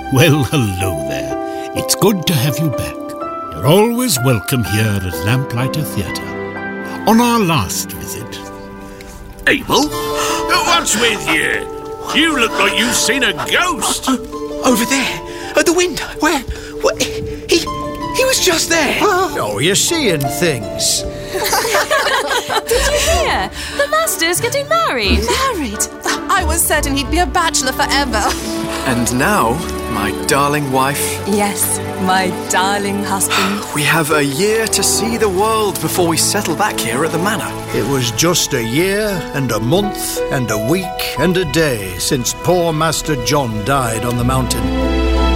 Well, hello there. It's good to have you back. You're always welcome here at Lamplighter Theatre. On our last visit... Abel? What's with you? You look like you've seen a ghost. Over there, at the window. Where? What? He was just there. Oh, you're seeing things. Did you hear? The Master's getting married. Married? I was certain he'd be a bachelor forever. And now, my darling wife. Yes, my darling husband. We have a year to see the world before we settle back here at the manor. It was just a year and a month and a week and a day since poor Master John died on the mountain.